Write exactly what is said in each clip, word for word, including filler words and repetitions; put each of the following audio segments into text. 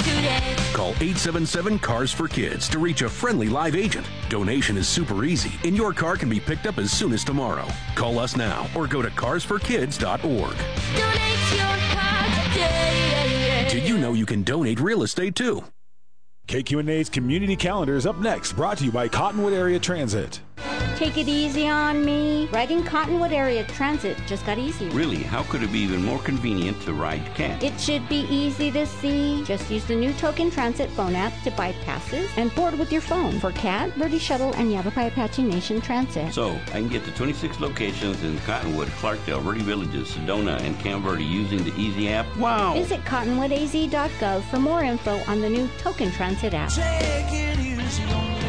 today. Call eight seven seven, CARS for Kids to reach a friendly live agent. Donation is super easy, and your car can be picked up as soon as tomorrow. Call us now or go to cars for kids dot org. Donate your car today. Did you know you can donate real estate too? K Q N A's Community Calendar is up next, brought to you by Cottonwood Area Transit. Take it easy on me. Riding Cottonwood Area Transit just got easier. Really? How could it be even more convenient to ride CAT? It should be easy to see. Just use the new Token Transit phone app to buy passes and board with your phone for CAT, Verde Shuttle, and Yavapai Apache Nation Transit. So, I can get to twenty-six locations in Cottonwood, Clarkdale, Verde Villages, Sedona, and Camp Verde using the Easy app? Wow! Visit cottonwood a z dot gov for more info on the new Token Transit app. Take it easy on me.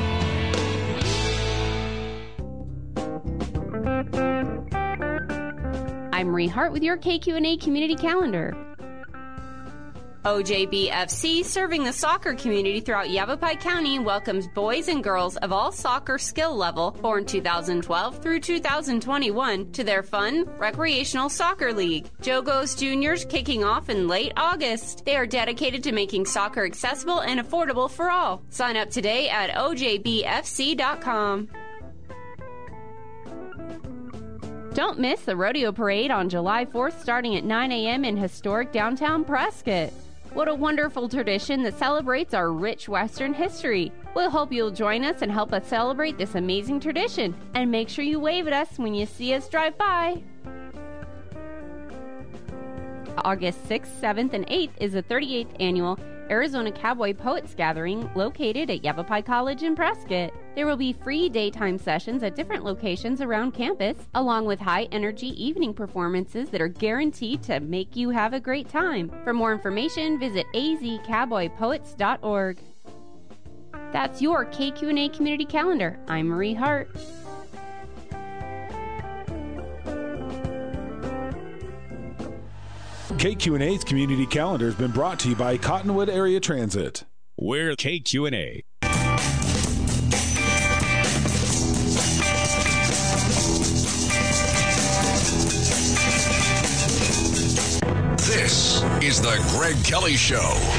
I'm Marie Hart with your K Q N A Community Calendar. O J B F C, serving the soccer community throughout Yavapai County, welcomes boys and girls of all soccer skill level, born two thousand twelve through two thousand twenty-one, to their fun, recreational soccer league. Jogos Juniors kicking off in late August. They are dedicated to making soccer accessible and affordable for all. Sign up today at O J B F C dot com. Don't miss the rodeo parade on July fourth starting at nine a.m. in historic downtown Prescott. What a wonderful tradition that celebrates our rich Western history. We'll hope you'll join us and help us celebrate this amazing tradition. And make sure you wave at us when you see us drive by. August sixth, seventh, and eighth is the thirty-eighth annual Arizona Cowboy Poets Gathering located at Yavapai College in Prescott. There will be free daytime sessions at different locations around campus, along with high-energy evening performances that are guaranteed to make you have a great time. For more information, visit a z cowboy poets dot org. That's your K Q N A Community Calendar. I'm Marie Hart. K Q N A's Community Calendar has been brought to you by Cottonwood Area Transit. We're K Q N A. This is the Greg Kelly Show.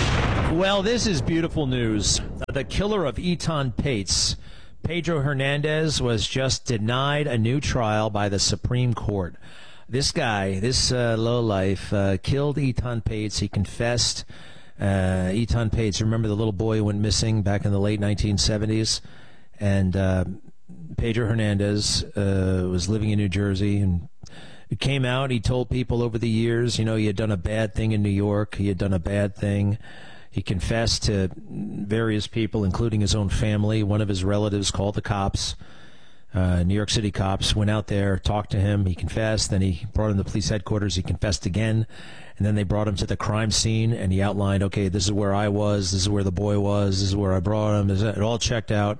Well, this is beautiful news. The killer of Eton Pates, Pedro Hernandez, was just denied a new trial by the Supreme Court. This guy, this uh, lowlife, uh, killed Eton Pates. He confessed. Uh, Eton Pates, remember the little boy who went missing back in the late nineteen seventies? And uh, Pedro Hernandez uh, was living in New Jersey, and it came out. He told people over the years, you know, he had done a bad thing in New York. He had done a bad thing. He confessed to various people, including his own family. One of his relatives called the cops. Uh, New York City cops went out there, talked to him. He confessed. Then he brought him to police headquarters. He confessed again. And then they brought him to the crime scene, and he outlined, okay, this is where I was. This is where the boy was. This is where I brought him. It all checked out.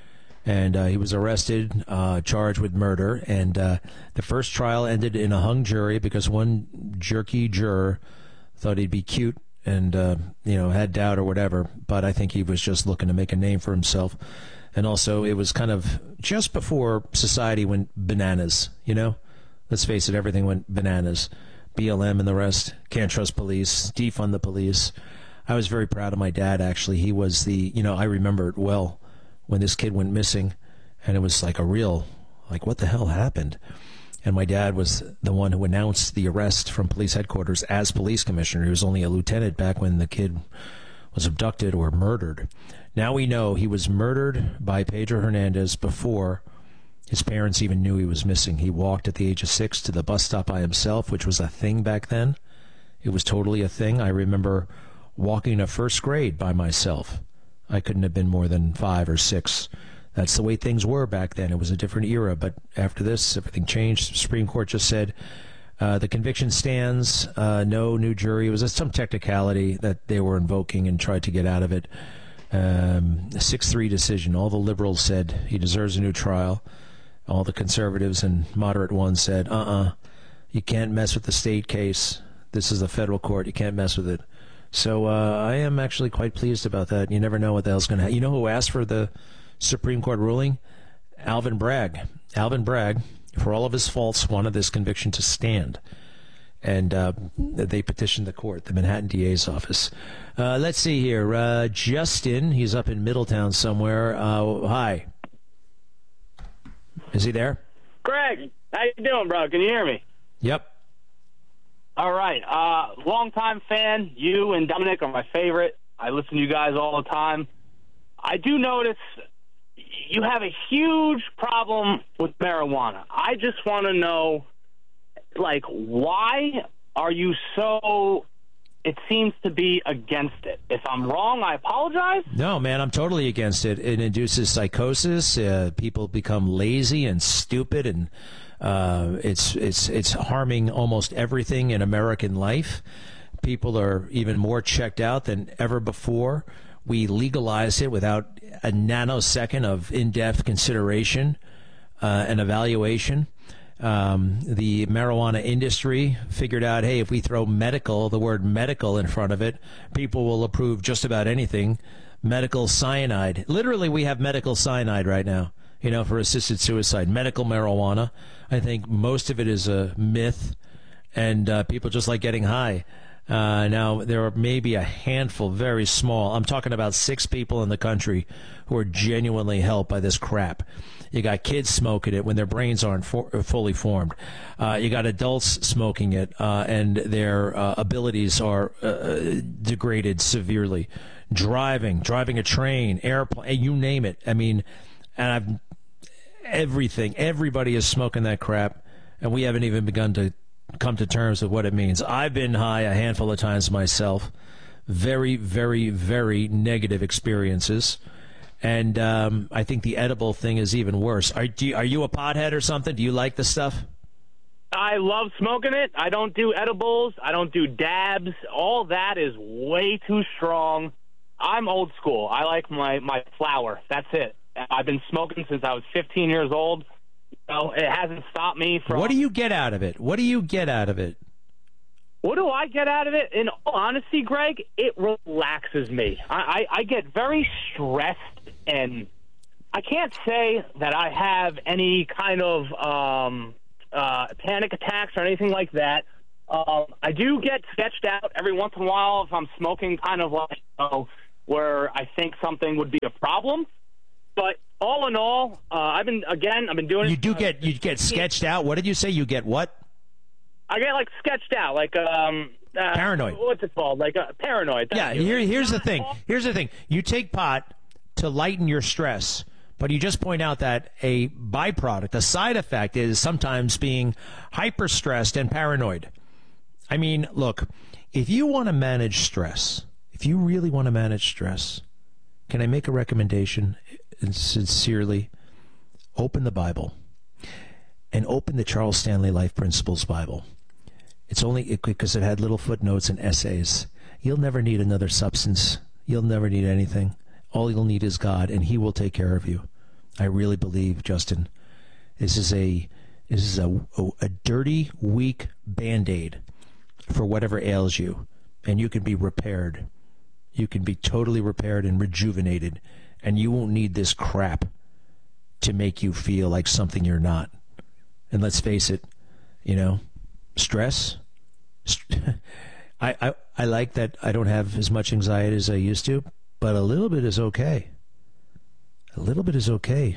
And uh, he was arrested, uh, charged with murder. And uh, the first trial ended in a hung jury because one jerky juror thought he'd be cute and, uh, you know, had doubt or whatever. But I think he was just looking to make a name for himself. And also, it was kind of just before society went bananas, you know? Let's face it, everything went bananas. B L M and the rest, can't trust police, defund the police. I was very proud of my dad, actually. He was the, you know, I remember it well when this kid went missing. And it was like a real, like, what the hell happened? And my dad was the one who announced the arrest from police headquarters as police commissioner. He was only a lieutenant back when the kid was abducted or murdered. Now we know he was murdered by Pedro Hernandez before his parents even knew he was missing. He walked at the age of six to the bus stop by himself, which was a thing back then. It was totally a thing. I remember walking to first grade by myself. I couldn't have been more than five or six. That's the way things were back then. It was a different era. But after this, everything changed. The Supreme Court just said uh, the conviction stands. Uh, no new jury. It was some technicality that they were invoking and tried to get out of it. Um, a six three decision. All the liberals said he deserves a new trial. All the conservatives and moderate ones said, uh-uh, you can't mess with the state case. This is the federal court. You can't mess with it. So uh, I am actually quite pleased about that. You never know what the hell's going to happen. You know who asked for the Supreme Court ruling? Alvin Bragg. Alvin Bragg, for all of his faults, wanted this conviction to stand. And uh, they petitioned the court, the Manhattan D A's office. Uh, let's see here. Uh, Justin, he's up in Middletown somewhere. Uh, hi. Is he there? Greg, how you doing, bro? Can you hear me? Yep. All right. Uh, longtime fan. You and Dominic are my favorite. I listen to you guys all the time. I do notice you have a huge problem with marijuana. I just want to know, like, why are you so, it seems to be against it? If I'm wrong, I apologize. No, man, I'm totally against it. It induces psychosis. Uh, people become lazy and stupid, and uh, it's it's it's harming almost everything in American life. People are even more checked out than ever before. We legalized it without a nanosecond of in-depth consideration uh, and evaluation. Um, the marijuana industry figured out, hey, if we throw medical, the word medical in front of it, people will approve just about anything. Medical cyanide. Literally, we have medical cyanide right now, you know, for assisted suicide. Medical marijuana. I think most of it is a myth, and uh, people just like getting high. Uh, now, there are maybe a handful, very small. I'm talking about six people in the country who are genuinely helped by this crap. You got kids smoking it when their brains aren't for, fully formed. Uh, you got adults smoking it, uh, and their uh, abilities are uh, degraded severely. Driving, driving a train, airplane, you name it. I mean, and I've everything. Everybody is smoking that crap, and we haven't even begun to come to terms with what it means. I've been high a handful of times myself. Very, very, very negative experiences. And um, I think the edible thing is even worse. Are, do you, are you a pothead or something? Do you like the stuff? I love smoking it. I don't do edibles. I don't do dabs. All that is way too strong. I'm old school. I like my, my flower. That's it. I've been smoking since I was fifteen years old. So it hasn't stopped me from... What do you get out of it? What do you get out of it? What do I get out of it? In all honesty, Greg, it relaxes me. I, I, I get very stressed, and I can't say that I have any kind of um, uh, panic attacks or anything like that. Um, I do get sketched out every once in a while if I'm smoking kind of like, you know, where I think something would be a problem. But all in all, uh, I've been, again, I've been doing it. You do get, you get sketched out? What did you say? You get what? I get, like, sketched out, like, um... Uh, paranoid. What's it called? Like, uh, paranoid. Yeah, here, here's the thing. Here's the thing. You take pot to lighten your stress, but you just point out that a byproduct, a side effect, is sometimes being hyper-stressed and paranoid. I mean, look, if you want to manage stress, if you really want to manage stress, can I make a recommendation? Sincerely, open the Bible and open the Charles Stanley Life Principles Bible. It's only because it had little footnotes and essays. You'll never need another substance. You'll never need anything. All you'll need is God, and He will take care of you. I really believe, Justin, this is a this is a, a, a dirty, weak Band-Aid for whatever ails you, and you can be repaired. You can be totally repaired and rejuvenated. And you won't need this crap to make you feel like something you're not. And let's face it, you know, stress. St- I, I I like that I don't have as much anxiety as I used to, but a little bit is okay. A little bit is okay.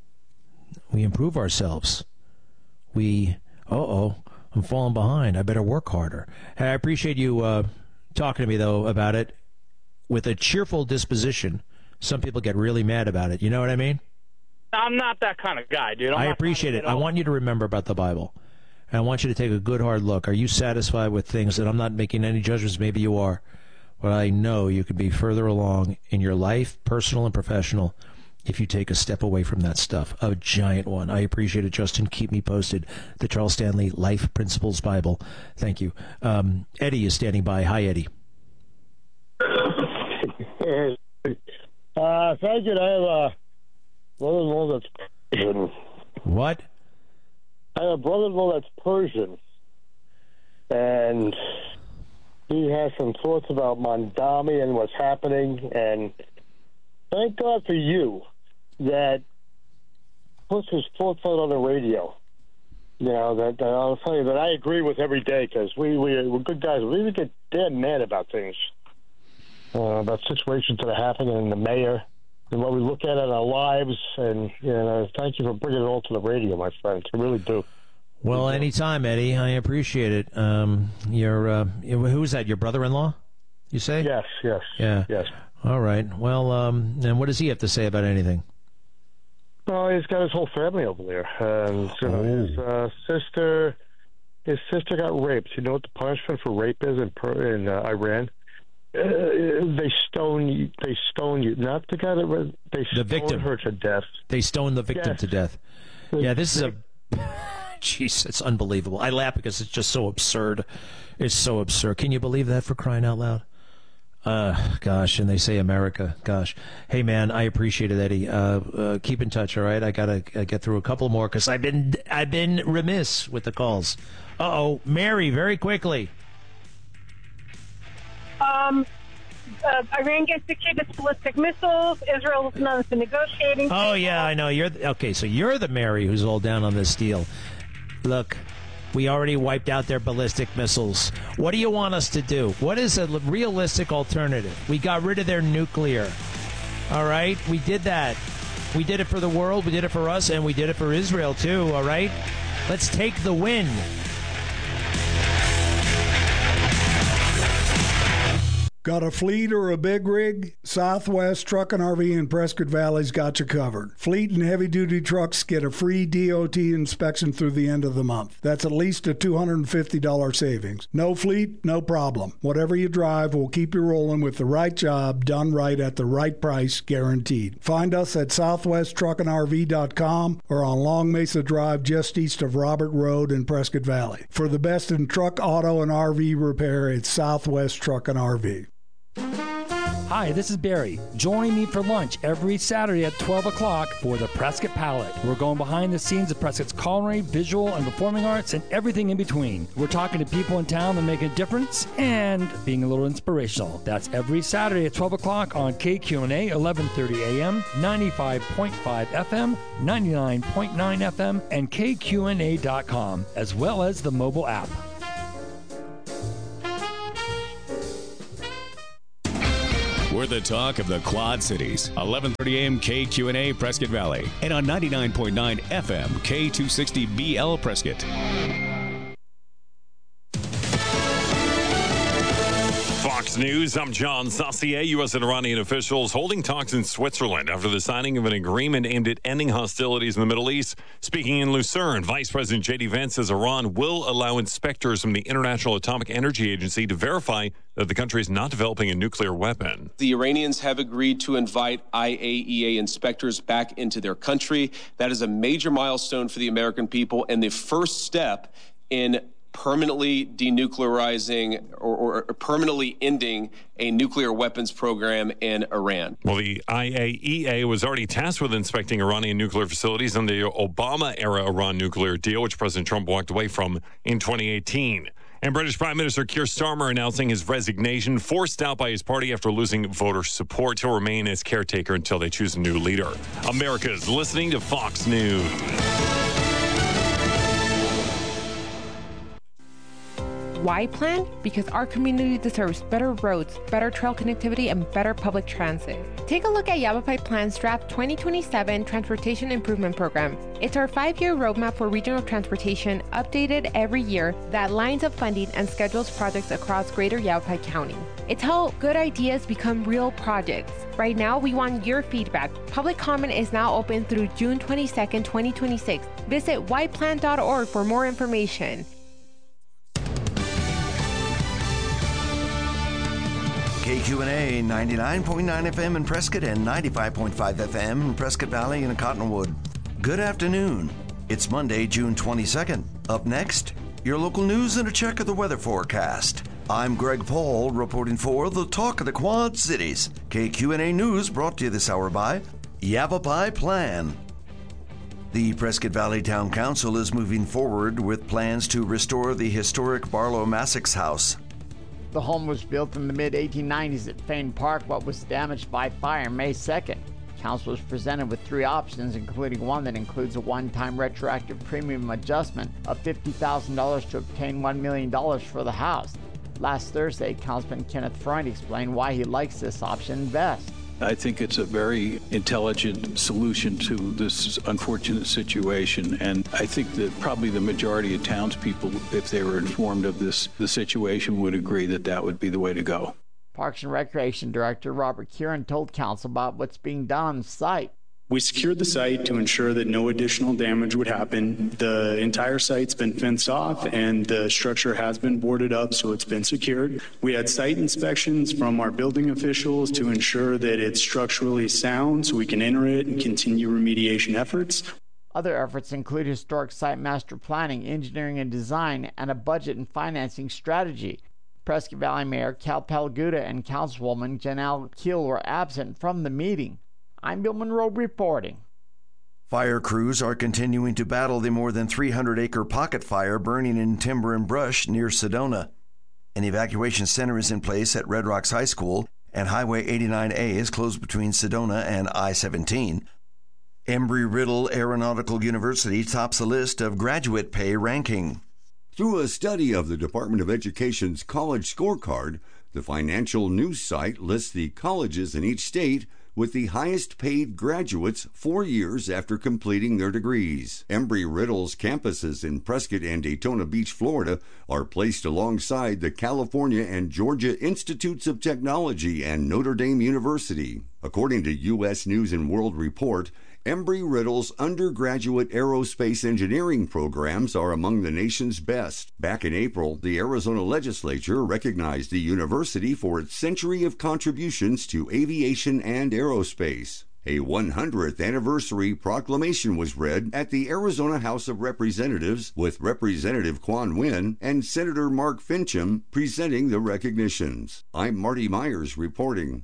We improve ourselves. We, uh-oh, I'm falling behind. I better work harder. Hey, I appreciate you uh, talking to me, though, about it with a cheerful disposition. Some people get really mad about it. You know what I mean? I'm not that kind of guy, dude. I'm I appreciate it. I want you to remember about the Bible. And I want you to take a good hard look. Are you satisfied with things? And I'm not making any judgments. Maybe you are. But I know you could be further along in your life, personal and professional, if you take a step away from that stuff. A giant one. I appreciate it, Justin. Keep me posted. The Charles Stanley Life Principles Bible. Thank you. Um, Eddie is standing by. Hi, Eddie. Uh, thank you. I have a brother-in-law that's Persian. What? I have a brother-in-law that's Persian, and he has some thoughts about Mondami and what's happening, and thank God for you that puts his thoughts out on the radio. you know, that, that I'll tell you that I agree with every day because we, we, we're good guys. We get dead mad about things, uh, about situations that are happening in the mayor and what we look at in our lives. And, you know, thank you for bringing it all to the radio, my friends. I really do. Well, anytime, Eddie. I appreciate it. Um, your uh, who's that? Your brother-in-law? You say? Yes, yes, yeah, yes. All right. Well, um, and what does he have to say about anything? Well, he's got his whole family over there. And you know, Oh. his uh, sister, his sister got raped. You know what the punishment for rape is in per, in uh, Iran? Uh, they stone you. They stone you. Not the guy that was, they The stone victim. her to death. They stoned the victim Yes. to death. Yeah, this is a. Jeez, it's unbelievable. I laugh because it's just so absurd. It's so absurd. Can you believe that, for crying out loud? Uh, gosh, and they say America. Gosh. Hey, man, I appreciate it, Eddie. Uh, uh, keep in touch, all right? I got to uh, get through a couple more because I've been, I've been remiss with the calls. Uh-oh. Mary, very quickly. Um, uh, Iran gets to keep its ballistic missiles. Israel's none of the negotiating. Oh, yeah, I know. You're the, okay, so you're the Mary who's all down on this deal. Look, we already wiped out their ballistic missiles. What do you want us to do? What is a realistic alternative? We got rid of their nuclear. All right? We did that. We did it for the world, we did it for us, and we did it for Israel, too, all right? Let's take the win. Got a fleet or a big rig? Southwest Truck and R V in Prescott Valley's got you covered. Fleet and heavy-duty trucks get a free D O T inspection through the end of the month. That's at least a two hundred fifty dollars savings. No fleet, no problem. Whatever you drive, we'll keep you rolling with the right job, done right at the right price, guaranteed. Find us at southwest truck and R V dot com or on Long Mesa Drive just east of Robert Road in Prescott Valley. For the best in truck, auto, and R V repair, it's Southwest Truck and R V. Hi, this is Barry. Join me for lunch every Saturday at twelve o'clock for the Prescott Palette. We're going behind the scenes of Prescott's culinary, visual, and performing arts, and everything in between. We're talking to people in town that make a difference and being a little inspirational. That's every Saturday at twelve o'clock on K Q N A, eleven thirty A M, ninety-five point five F M, ninety-nine point nine F M, and K Q N A dot com, as well as the mobile app. We're the talk of the Quad Cities. eleven thirty A M K Q N A Prescott Valley. And on ninety-nine point nine F M K two sixty B L Prescott. Fox News, I'm John Saucier. U S and Iranian officials holding talks in Switzerland after the signing of an agreement aimed at ending hostilities in the Middle East. Speaking in Lucerne, Vice President J D Vance says Iran will allow inspectors from the International Atomic Energy Agency to verify that the country is not developing a nuclear weapon. The Iranians have agreed to invite I A E A inspectors back into their country. That is a major milestone for the American people and the first step in permanently denuclearizing or, or permanently ending a nuclear weapons program in Iran. Well, the I A E A was already tasked with inspecting Iranian nuclear facilities under the Obama-era Iran nuclear deal, which President Trump walked away from in twenty eighteen. And British Prime Minister Keir Starmer announcing his resignation, forced out by his party after losing voter support. He'll remain as caretaker until they choose a new leader. America's listening to Fox News. Why plan? Because our community deserves better roads, better trail connectivity, and better public transit. Take a look at Yavapai Plan's draft twenty twenty-seven Transportation Improvement Program. It's our five-year roadmap for regional transportation, updated every year, that lines up funding and schedules projects across greater Yavapai County. It's how good ideas become real projects. Right now, we want your feedback. Public comment is now open through June twenty-second, twenty twenty-six. Visit y plan dot org for more information. K Q N A ninety-nine point nine F M in Prescott and ninety-five point five F M in Prescott Valley and Cottonwood. Good afternoon. It's Monday, June twenty-second. Up next, your local news and a check of the weather forecast. I'm Greg Paul reporting for the Talk of the Quad Cities. K Q N A News brought to you this hour by Yavapai Plan. The Prescott Valley Town Council is moving forward with plans to restore the historic Barlow Massix house. The home was built in the mid eighteen nineties at Fane Park, but was damaged by fire May second. Council was presented with three options, including one that includes a one-time retroactive premium adjustment of fifty thousand dollars to obtain one million dollars for the house. Last Thursday, Councilman Kenneth Freund explained why he likes this option best. I think it's a very intelligent solution to this unfortunate situation, and I think that probably the majority of townspeople, if they were informed of this, the situation, would agree that that would be the way to go. Parks and Recreation Director Robert Kieran told Council about what's being done on the site. We secured the site to ensure that no additional damage would happen. The entire site's been fenced off and the structure has been boarded up, so it's been secured. We had site inspections from our building officials to ensure that it's structurally sound so we can enter it and continue remediation efforts. Other efforts include historic site master planning, engineering and design, and a budget and financing strategy. Prescott Valley Mayor Cal Palguda and Councilwoman Janelle Keel were absent from the meeting. I'm Bill Monroe reporting. Fire crews are continuing to battle the more than three hundred acre pocket fire burning in timber and brush near Sedona. An evacuation center is in place at Red Rocks High School, and Highway eighty-nine A is closed between Sedona and I seventeen. Embry-Riddle Aeronautical University tops the list of graduate pay ranking. Through a study of the Department of Education's College Scorecard, the financial news site lists the colleges in each state with the highest paid graduates four years after completing their degrees. Embry-Riddle's campuses in Prescott and Daytona Beach, Florida, are placed alongside the California and Georgia Institutes of Technology and Notre Dame University. According to U S News and World Report, Embry-Riddle's undergraduate aerospace engineering programs are among the nation's best. Back in April, the Arizona legislature recognized the university for its century of contributions to aviation and aerospace. A one hundredth anniversary proclamation was read at the Arizona House of Representatives with Representative Quan Nguyen and Senator Mark Fincham presenting the recognitions. I'm Marty Myers reporting.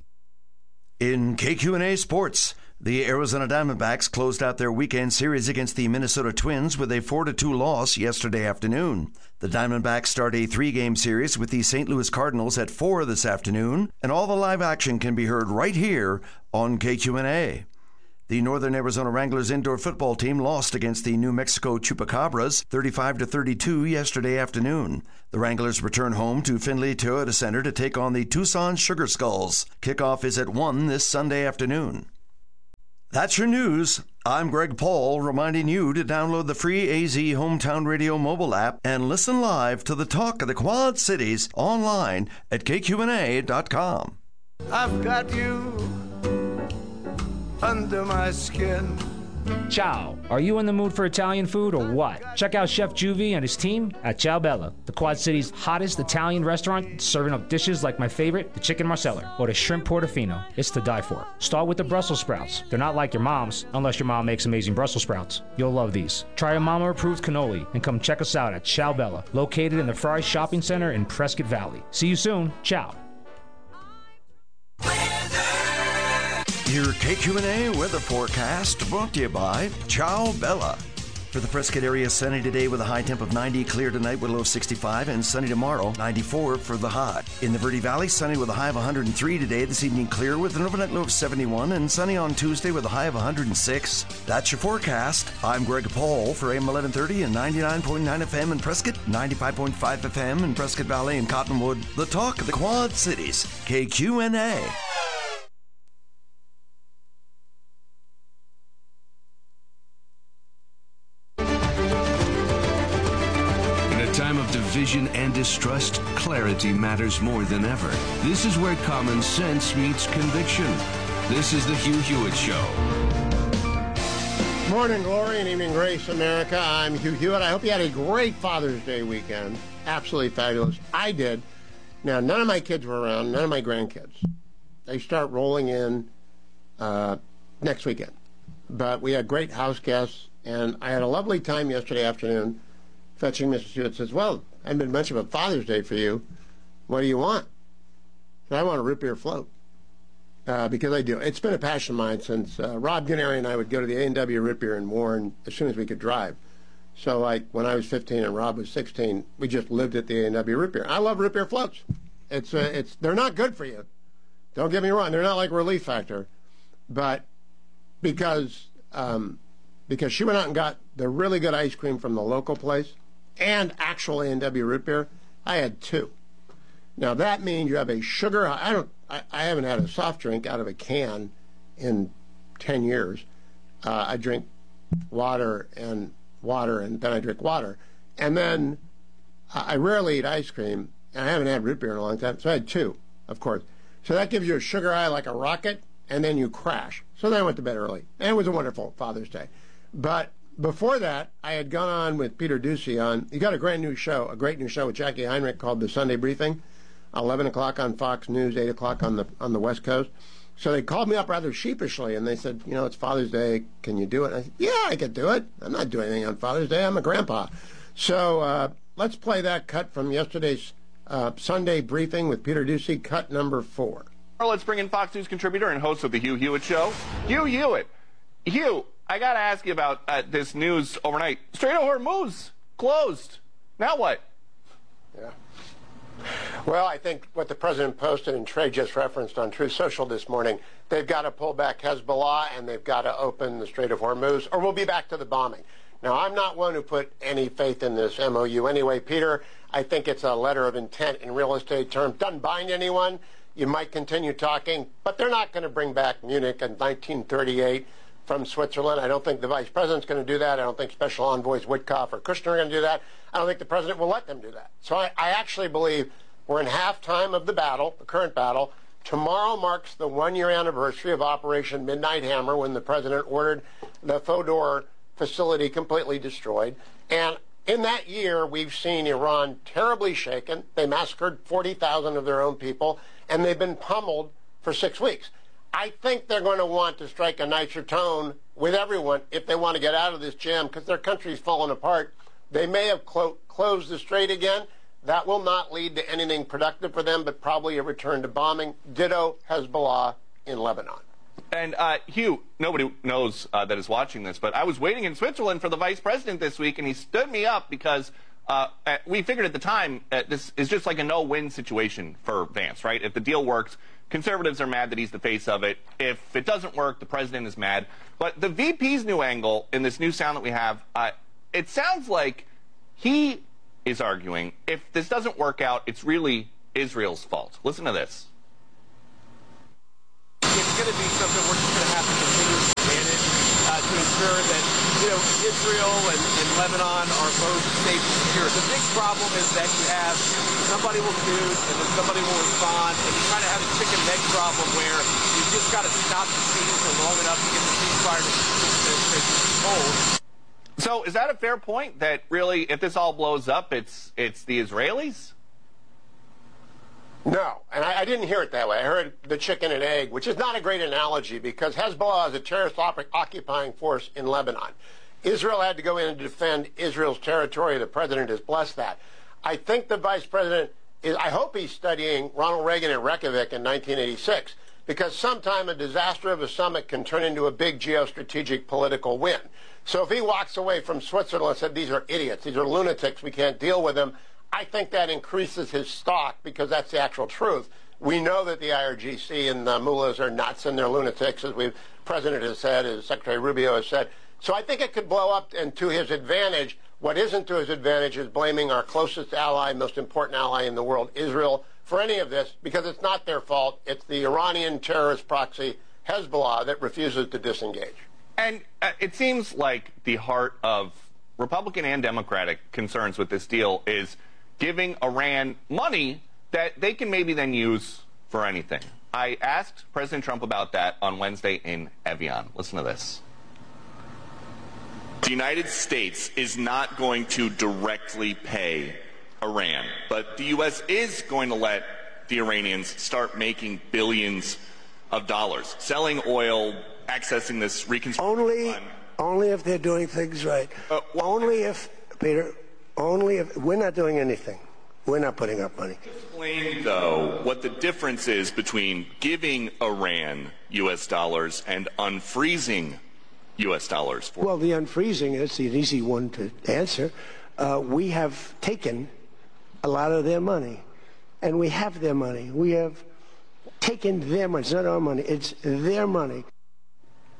In K Q and A Sports, the Arizona Diamondbacks closed out their weekend series against the Minnesota Twins with a four to two loss yesterday afternoon. The Diamondbacks start a three-game series with the Saint Louis Cardinals at four this afternoon, and all the live action can be heard right here on K Q and A. The Northern Arizona Wranglers indoor football team lost against the New Mexico Chupacabras thirty-five to thirty-two yesterday afternoon. The Wranglers return home to Findlay Toyota Center to take on the Tucson Sugar Skulls. Kickoff is at one this Sunday afternoon. That's your news. I'm Greg Paul, reminding you to download the free A Z Hometown Radio mobile app and listen live to the talk of the Quad Cities online at K Q N A dot com. I've got you under my skin. Ciao. Are you in the mood for Italian food or what? Check out Chef Juvie and his team at Ciao Bella, the Quad City's hottest Italian restaurant, serving up dishes like my favorite, the chicken marsala, or the shrimp portofino. It's to die for. Start with the Brussels sprouts. They're not like your mom's, unless your mom makes amazing Brussels sprouts. You'll love these. Try a mama-approved cannoli and come check us out at Ciao Bella, located in the Fry Shopping Center in Prescott Valley. See you soon. Ciao. Your K Q and A weather forecast brought to you by Ciao Bella. For the Prescott area, sunny today with a high temp of ninety, clear tonight with a low of sixty-five, and sunny tomorrow, ninety-four for the high. In the Verde Valley, sunny with a high of one hundred three today, this evening clear with an overnight low of seventy-one, and sunny on Tuesday with a high of one hundred six. That's your forecast. I'm Greg Paul for A M eleven thirty and ninety-nine point nine F M in Prescott, ninety-five point five F M in Prescott Valley and Cottonwood. The talk of the Quad Cities, K Q and A. Division and distrust, clarity matters more than ever. This is where common sense meets conviction. This is the Hugh Hewitt Show. Morning glory and evening grace, America. I'm Hugh Hewitt. I hope you had a great Father's Day weekend. Absolutely fabulous. I did. Now, none of my kids were around, none of my grandkids. They start rolling in uh, next weekend. But we had great house guests, and I had a lovely time yesterday afternoon fetching Missus Hewitt. Says, well, I haven't been much of a Father's Day for you. What do you want? I want a root beer float. Uh, because I do. It's been a passion of mine since uh, Rob Gennari and I would go to the A and W Root Beer in Warren as soon as we could drive. So, like, when I was fifteen and Rob was sixteen, we just lived at the A and W Root Beer. I love root beer floats. It's uh, it's they're not good for you. Don't get me wrong. They're not like Relief Factor. But because um, because she went out and got the really good ice cream from the local place and actual A and W root beer. I had two. Now that means you have a sugar. I don't. I, I haven't had a soft drink out of a can in ten years. Uh, I drink water and water, and then I drink water, and then I rarely eat ice cream, and I haven't had root beer in a long time. So I had two, of course. So that gives you a sugar high like a rocket, and then you crash. So then I went to bed early, and it was a wonderful Father's Day. But before that, I had gone on with Peter Ducey on. He got a great new show, a great new show with Jackie Heinrich called The Sunday Briefing, eleven o'clock on Fox News, eight o'clock on the on the West Coast. So they called me up rather sheepishly, and they said, you know, it's Father's Day. Can you do it? And I said, yeah, I could do it. I'm not doing anything on Father's Day. I'm a grandpa. So uh, let's play that cut from yesterday's uh, Sunday Briefing with Peter Ducey, cut number four. Let's bring in Fox News contributor and host of the Hugh Hewitt Show, Hugh Hewitt. Hugh, I got to ask you about uh, this news overnight. Strait of Hormuz closed. Now what? Yeah. Well, I think what the president posted and Trey just referenced on Truth Social this morning, they've got to pull back Hezbollah and they've got to open the Strait of Hormuz, or we'll be back to the bombing. Now, I'm not one who put any faith in this M O U anyway, Peter. I think it's a letter of intent in real estate terms. Doesn't bind anyone. You might continue talking, but they're not going to bring back Munich in nineteen thirty-eight from Switzerland. I don't think the vice president's going to do that. I don't think special envoys Witkoff or Kushner are going to do that. I don't think the president will let them do that. So I, I actually believe we're in halftime of the battle, the current battle. Tomorrow marks the one-year anniversary of Operation Midnight Hammer, when the president ordered the Fodor facility completely destroyed. And in that year, we've seen Iran terribly shaken. They massacred forty thousand of their own people, and they've been pummeled for six weeks. I think they're going to want to strike a nicer tone with everyone if they want to get out of this jam, because their country's fallen apart. They may have clo- closed the strait again. That will not lead to anything productive for them, but probably a return to bombing. Ditto Hezbollah in Lebanon. And, uh, Hugh, nobody knows uh, that is watching this, but I was waiting in Switzerland for the vice president this week, and he stood me up because uh, we figured at the time uh, this is just like a no-win situation for Vance, right? If the deal works, conservatives are mad that he's the face of it. If it doesn't work, the president is mad. But the V P's new angle in this new sound that we have, uh, it sounds like he is arguing if this doesn't work out, it's really Israel's fault. Listen to this. It's going to be something we're just going to have to continue to manage uh, to ensure that, you know, Israel and, and Lebanon are both safe and secure. The big problem is that you have somebody will shoot and then somebody will respond, and you kind of have a chicken and egg problem where you just got to stop the siege for long enough to get the ceasefire to, to, to, to hold. So is that a fair point, that really, if this all blows up, it's it's the Israelis? No, and I, I didn't hear it that way. I heard the chicken and egg, which is not a great analogy, because Hezbollah is a terrorist op- occupying force in Lebanon. Israel had to go in and defend Israel's territory. The president has blessed that. I think the vice president is, I hope he's studying Ronald Reagan in Reykjavik in nineteen eighty-six, because sometime a disaster of a summit can turn into a big geostrategic political win. So if he walks away from Switzerland and said, these are idiots, these are lunatics, we can't deal with them, I think that increases his stock, because that's the actual truth. We know that the I R G C and the mullahs are nuts and they're lunatics, as the president has said, as Secretary Rubio has said. So I think it could blow up, and to his advantage. What isn't to his advantage is blaming our closest ally, most important ally in the world, Israel, for any of this, because it's not their fault. It's the Iranian terrorist proxy, Hezbollah, that refuses to disengage. And uh, it seems like the heart of Republican and Democratic concerns with this deal is giving Iran money that they can maybe then use for anything. I asked President Trump about that on Wednesday in Evian. Listen to this. The United States is not going to directly pay Iran, but the U S is going to let the Iranians start making billions of dollars, selling oil, accessing this reconstruction only, fund. Only if they're doing things right. Uh, well, only if, Peter, only if, we're not doing anything. We're not putting up money. Explain, though, what the difference is between giving Iran U S dollars and unfreezing U S dollars. For well, the unfreezing is an easy one to answer. Uh, we have taken a lot of their money, and we have their money. We have taken their money. It's not our money. It's their money.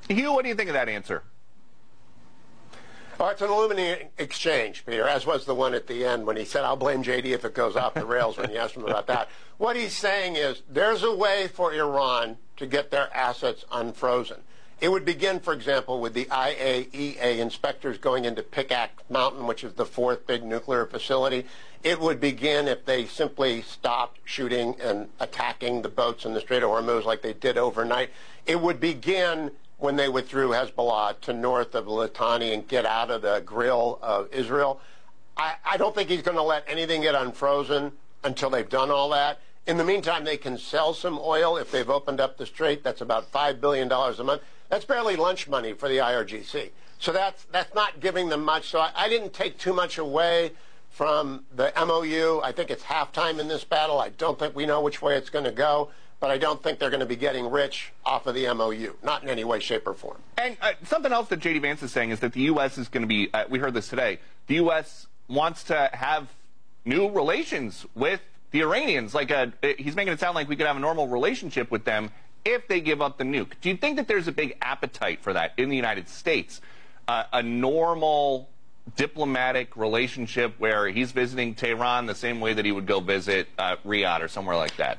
Hugh, what do you think of that answer? Oh, it's an illuminating exchange, Peter, as was the one at the end when he said, I'll blame J D if it goes off the rails when you asked him about that. What he's saying is there's a way for Iran to get their assets unfrozen. It would begin, for example, with the I A E A inspectors going into Pickaxe Mountain, which is the fourth big nuclear facility. It would begin if they simply stopped shooting and attacking the boats in the Strait of Hormuz like they did overnight. It would begin when they withdrew Hezbollah to north of Litani and get out of the grill of Israel. I, I don't think he's going to let anything get unfrozen until they've done all that. In the meantime, they can sell some oil if they've opened up the strait. That's about five billion dollars a month. That's barely lunch money for the I R G C. So that's, that's not giving them much. So I, I didn't take too much away from the M O U. I think it's halftime in this battle. I don't think we know which way it's going to go. But I don't think they're going to be getting rich off of the M O U, not in any way, shape, or form. And uh, something else that J D Vance is saying is that the U S is going to be, uh, we heard this today, the U S wants to have new relations with the Iranians. Like a, he's making it sound like we could have a normal relationship with them if they give up the nuke. Do you think that there's a big appetite for that in the United States? Uh, a normal diplomatic relationship where he's visiting Tehran the same way that he would go visit uh, Riyadh or somewhere like that?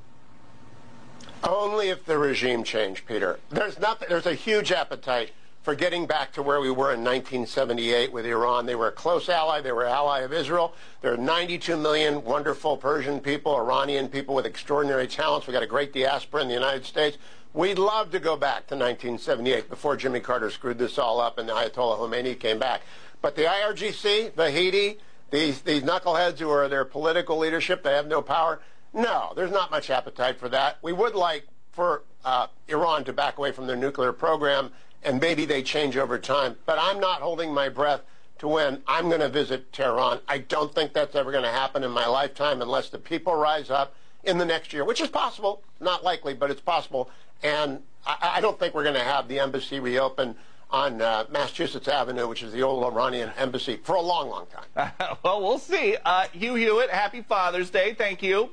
Only if the regime changed, Peter. There's not, there's a huge appetite for getting back to where we were in nineteen seventy-eight with Iran. They were a close ally. They were an ally of Israel. There are ninety-two million wonderful Persian people, Iranian people with extraordinary talents. We've got a great diaspora in the United States. We'd love to go back to nineteen seventy-eight before Jimmy Carter screwed this all up and the Ayatollah Khomeini came back. But the I R G C, the Haiti, these, these knuckleheads who are their political leadership, they have no power. No, there's not much appetite for that. We would like for uh, Iran to back away from their nuclear program, and maybe they change over time. But I'm not holding my breath to when I'm going to visit Tehran. I don't think that's ever going to happen in my lifetime unless the people rise up in the next year, which is possible, not likely, but it's possible. And I, I don't think we're going to have the embassy reopen on uh, Massachusetts Avenue, which is the old Iranian embassy, for a long, long time. Well, we'll see. Uh, Hugh Hewitt, happy Father's Day. Thank you.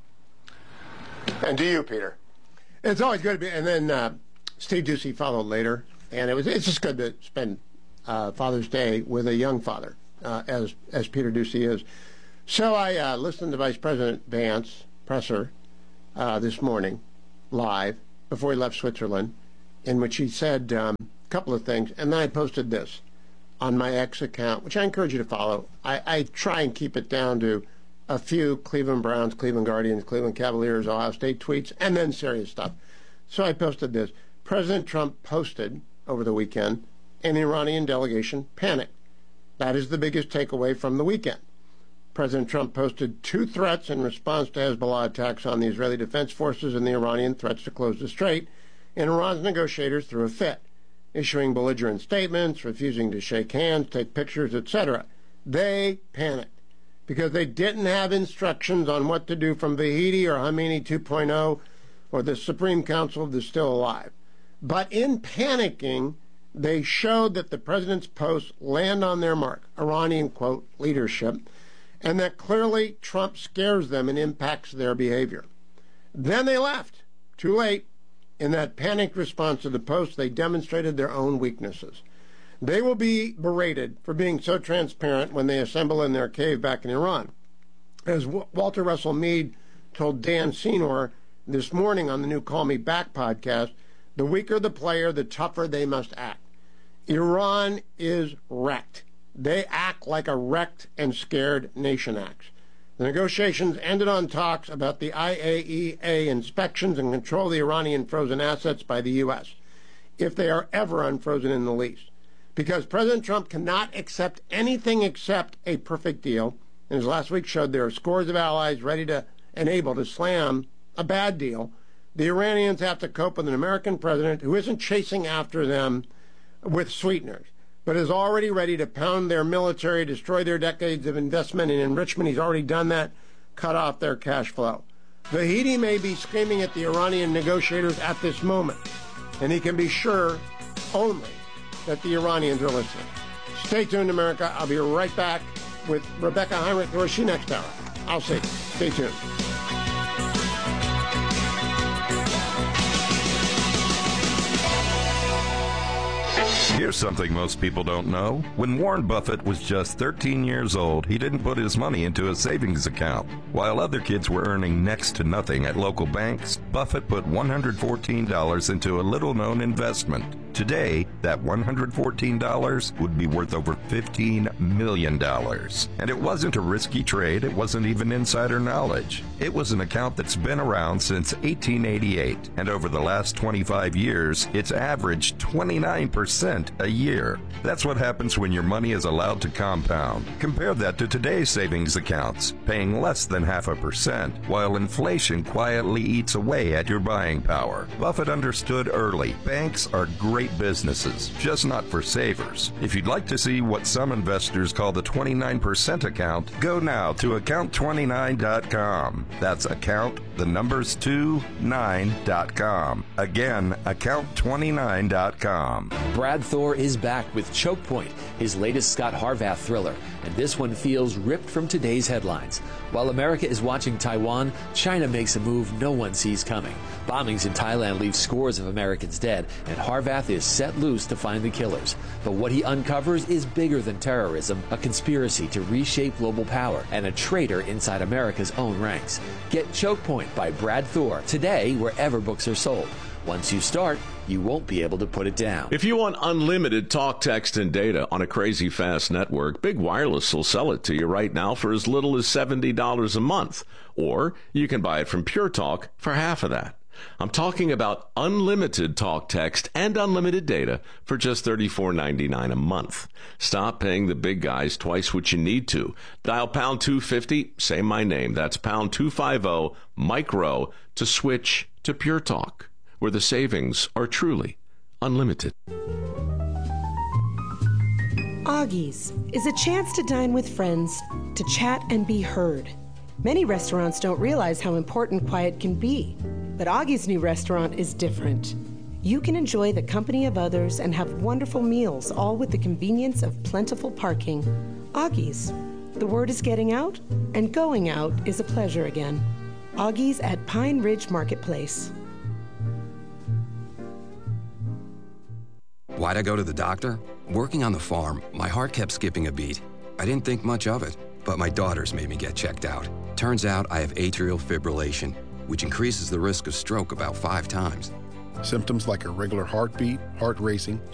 And to you, Peter. It's always good to be. And then uh, Steve Doocy followed later, and it was it's just good to spend uh, Father's Day with a young father, uh, as as Peter Doocy is. So I uh, listened to Vice President Vance presser uh, this morning, live before he left Switzerland, in which he said um, a couple of things, and then I posted this on my X account, which I encourage you to follow. I, I try and keep it down to a few Cleveland Browns, Cleveland Guardians, Cleveland Cavaliers, Ohio State tweets, and then serious stuff. So I posted this. President Trump posted over the weekend, an Iranian delegation panicked. That is the biggest takeaway from the weekend. President Trump posted two threats in response to Hezbollah attacks on the Israeli Defense Forces and the Iranian threats to close the strait, and Iran's negotiators threw a fit, issuing belligerent statements, refusing to shake hands, take pictures, et cetera. They panicked because they didn't have instructions on what to do from Vahidi or Khomeini two point oh or the Supreme Council of the Still Alive. But in panicking, they showed that the president's posts land on their mark, Iranian, quote, leadership, and that clearly Trump scares them and impacts their behavior. Then they left. Too late. In that panicked response to the post, they demonstrated their own weaknesses. They will be berated for being so transparent when they assemble in their cave back in Iran. As w- Walter Russell Mead told Dan Senor this morning on the new Call Me Back podcast, the weaker the player, the tougher they must act. Iran is wrecked. They act like a wrecked and scared nation acts. The negotiations ended on talks about the I A E A inspections and control of the Iranian frozen assets by the U S, if they are ever unfrozen in the least. Because President Trump cannot accept anything except a perfect deal, and as last week showed, there are scores of allies ready to and able to slam a bad deal. The Iranians have to cope with an American president who isn't chasing after them with sweeteners, but is already ready to pound their military, destroy their decades of investment and enrichment. He's already done that, cut off their cash flow. Vahidi may be screaming at the Iranian negotiators at this moment, and he can be sure only that the Iranians are listening. Stay tuned, America. I'll be right back with Rebecca Heinrich. Where is she next hour? I'll see. Stay tuned. Here's something most people don't know. When Warren Buffett was just thirteen years old, he didn't put his money into a savings account. While other kids were earning next to nothing at local banks, Buffett put one hundred fourteen dollars into a little-known investment. Today, that one hundred fourteen dollars would be worth over fifteen million dollars. And it wasn't a risky trade. It wasn't even insider knowledge. It was an account that's been around since eighteen eighty-eight. And over the last twenty-five years, it's averaged twenty-nine percent a year. That's what happens when your money is allowed to compound. Compare that to today's savings accounts, paying less than half a percent, while inflation quietly eats away at your buying power. Buffett understood early. Banks are great businesses, just not for savers. If you'd like to see what some investors call the twenty-nine percent account, go now to account twenty-nine dot com. That's account, the numbers two, nine dot com. Again, account twenty-nine dot com. Brad Thor is back with Choke Point, his latest Scott Harvath thriller, and this one feels ripped from today's headlines. While America is watching Taiwan, China makes a move no one sees coming. Bombings in Thailand leave scores of Americans dead, and Harvath is set loose to find the killers. But what he uncovers is bigger than terrorism, a conspiracy to reshape global power, and a traitor inside America's own ranks. Get Choke Point by Brad Thor today wherever books are sold. Once you start, you won't be able to put it down. If you want unlimited talk, text, and data on a crazy fast network, Big Wireless will sell it to you right now for as little as seventy dollars a month. Or you can buy it from Pure Talk for half of that. I'm talking about unlimited talk, text, and unlimited data for just thirty-four ninety-nine a month. Stop paying the big guys twice what you need to. Dial pound two fifty, say my name. That's pound two fifty, micro, to switch to Pure Talk, where the savings are truly unlimited. Augie's is a chance to dine with friends, to chat and be heard. Many restaurants don't realize how important quiet can be, but Augie's new restaurant is different. You can enjoy the company of others and have wonderful meals, all with the convenience of plentiful parking. Augie's. The word is getting out, and going out is a pleasure again. Augie's at Pine Ridge Marketplace. Why'd I go to the doctor? Working on the farm, my heart kept skipping a beat. I didn't think much of it, but my daughters made me get checked out. Turns out I have atrial fibrillation, which increases the risk of stroke about five times. Symptoms like irregular heartbeat, heart racing,